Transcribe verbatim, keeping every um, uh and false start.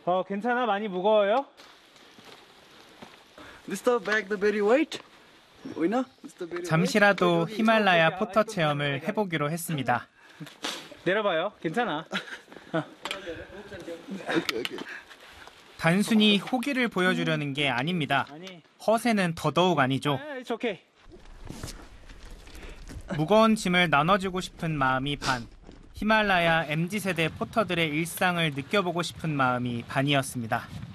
어, 괜찮아? 많이 무거워요? This the bag, the very weight. 잠시라도 히말라야 포터 체험을 해보기로 했습니다. 내려봐요. 괜찮아. 어. 단순히 호기를 보여주려는 게 아닙니다. 허세는 더더욱 아니죠. 무거운 짐을 나눠주고 싶은 마음이 반, 히말라야 엠지 세대 포터들의 일상을 느껴보고 싶은 마음이 반이었습니다.